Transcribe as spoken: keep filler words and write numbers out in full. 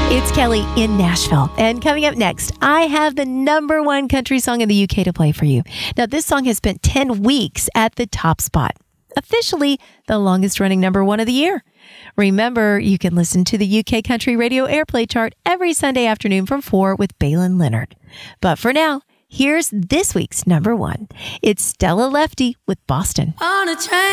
It's Kelly in Nashville. And coming up next, I have the number one country song in the U K to play for you. Now, this song has spent ten weeks at the top spot. Officially, the longest running number one of the year. Remember, you can listen to the U K Country Radio Airplay chart every Sunday afternoon from four with Balin Leonard. But for now, here's this week's number one. It's Stella Lefty with Boston. On a train.